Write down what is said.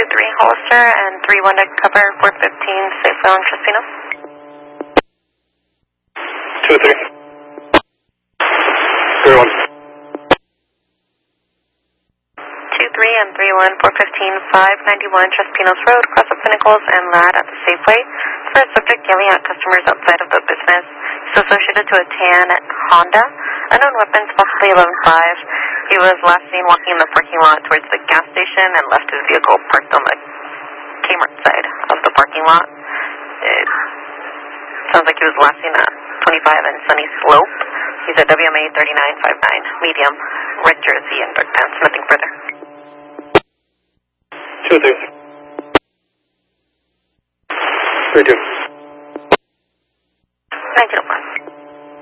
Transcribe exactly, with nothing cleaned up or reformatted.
two three Hollister and three one to cover four fifteen Safeway on Chespino. two three. three one. two three and three one, four fifteen, five ninety-one Chespinos Road, cross of Pinnacles and Ladd at the Safeway. For a subject yelling at customers outside of the business. He's associated to a tan Honda. Unknown weapons, possibly eleven five. He was last seen walking in the parking lot towards the gas station and left his vehicle parked on the Kmart side of the parking lot. It sounds like he was last seen at twenty-five and Sunny Slope. He's at W M A thirty-nine fifty-nine, medium, red jersey and dark pants. Nothing further. two three. three two. nineteen oh five.